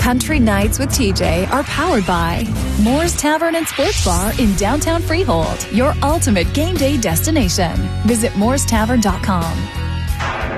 Country Nights with TJ are powered by Moore's Tavern and Sports Bar in downtown Freehold, your ultimate game day destination. Visit moorestavern.com.